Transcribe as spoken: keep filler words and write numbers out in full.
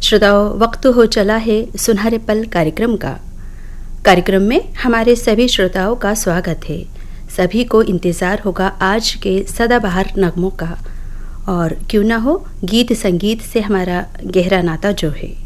श्रोताओं, वक्त हो चला है सुनहरे पल कार्यक्रम का। कार्यक्रम में हमारे सभी श्रोताओं का स्वागत है। सभी को इंतज़ार होगा आज के सदाबहार नगमों का, और क्यों ना हो, गीत संगीत से हमारा गहरा नाता जो है।